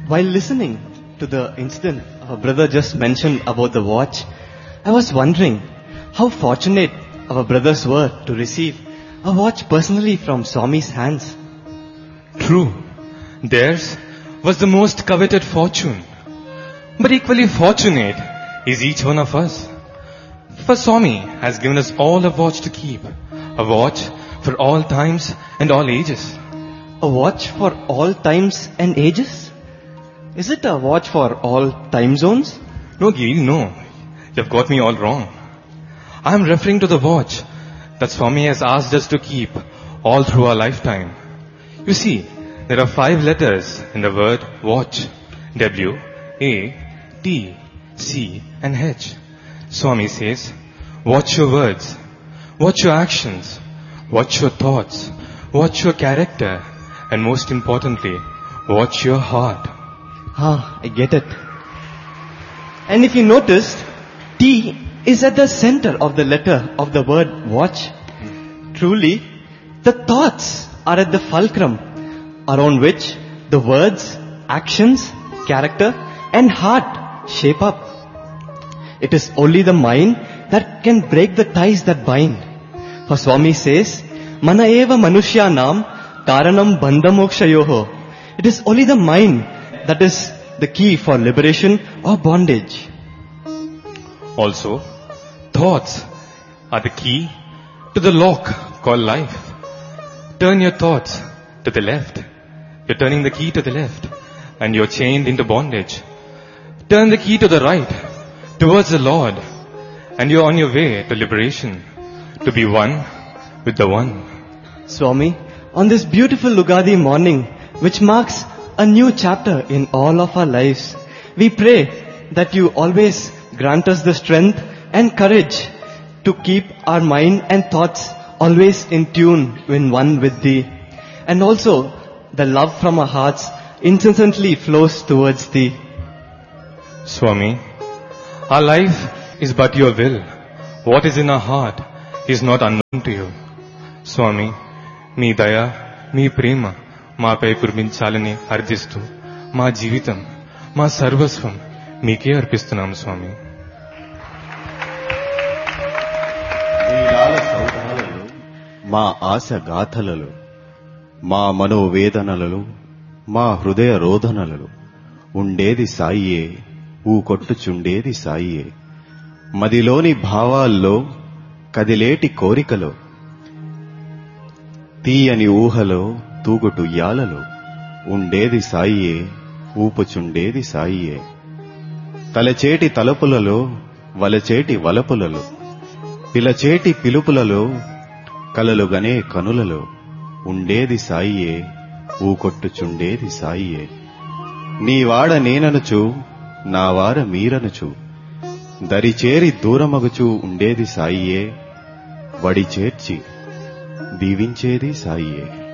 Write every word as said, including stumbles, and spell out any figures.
While listening to the incident our brother just mentioned about the watch, I was wondering how fortunate our brothers were to receive a watch personally from Swami's hands. True, theirs was the most coveted fortune. But equally fortunate is each one of us. For Swami has given us all a watch to keep, a watch for all times and all ages. A watch for all times and ages? Is it a watch for all time zones? No, Gil, no. You've got me all wrong. I am referring to the watch that Swami has asked us to keep all through our lifetime. You see, there are five letters in the word watch. W, A, T, C and H. Swami says, watch your words, watch your actions, watch your thoughts, watch your character, and most importantly, watch your heart. Ah, I get it. And if you noticed, T is at the center of the letter of the word watch. Truly, the thoughts are at the fulcrum around which the words, actions, character and heart shape up. It is only the mind that can break the ties that bind. For Swami says, Mana eva manushyanam karanam bandhamokshayoho. It is only the mind that is the key for liberation or bondage. Also, thoughts are the key to the lock called life. Turn your thoughts to the left. You're turning the key to the left and you're chained into bondage. Turn the key to the right towards the Lord and you're on your way to liberation, to be one with the One. Swami, on this beautiful Ugadi morning, which marks a new chapter in all of our lives, we pray that you always grant us the strength and courage to keep our mind and thoughts always in tune in one with Thee. And also, the love from our hearts incessantly flows towards Thee. Swami, our life is but your will. What is in our heart is not unknown to you. Swami, మీ దయ, మీ ప్రేమ మాపై కురిపించాలని అర్థిస్తూ మా జీవితం, మా సర్వస్వం మీకే అర్పిస్తున్నాం స్వామి. మా ఆశ గాథలలో, మా మనోవేదనలలో, మా హృదయ రోదనలలో ఉండేది సాయియే, ఊకొట్టుచుండేది సాయియే. మదిలోని భావాల్లో, కదిలేటి కోరికలో, తీయని ఊహలో, తూగుటుయ్యాలలో ఉండేది సాయియే, ఊపుచుండేది సాయియే. తలచేటి తలపులలో, వలచేటి వలపులలో, పిలచేటి పిలుపులలో, కలలుగనే కనులలో ఉండేది సాయియే, ఊకొట్టుచుండేది సాయియే. నీవాడ నేననుచు, నావార మీరనుచు, దరిచేరి దూరమగుచూ ఉండేది సాయియే, వడిచేర్చి దీవించేది సాయియే.